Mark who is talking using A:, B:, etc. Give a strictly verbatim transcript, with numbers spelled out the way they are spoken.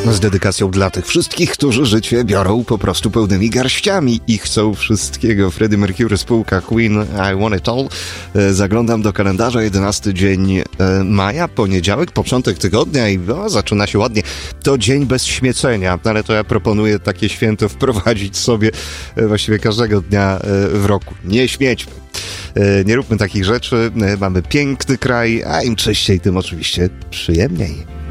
A: Z dedykacją dla tych wszystkich, którzy życie biorą po prostu pełnymi garściami i chcą wszystkiego. Freddie Mercury, spółka Queen, I Want It All. Zaglądam do kalendarza, jedenasty dzień maja, poniedziałek, początek tygodnia i o, zaczyna się ładnie. To dzień bez śmiecenia, ale to ja proponuję takie święto wprowadzić sobie właściwie każdego dnia w roku. Nie śmiećmy. Nie róbmy takich rzeczy. Mamy piękny kraj, a im czyściej, tym oczywiście przyjemniej.